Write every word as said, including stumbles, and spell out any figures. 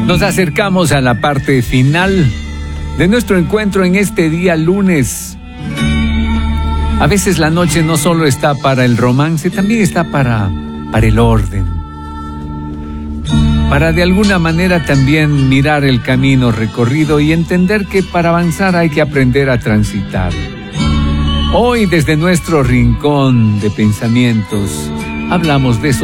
Nos acercamos a la parte final de nuestro encuentro en este día lunes. A veces la noche no solo está para el romance, también está para, para el orden. Para de alguna manera también mirar el camino recorrido y entender que para avanzar hay que aprender a transitar. Hoy desde nuestro rincón de pensamientos hablamos de eso.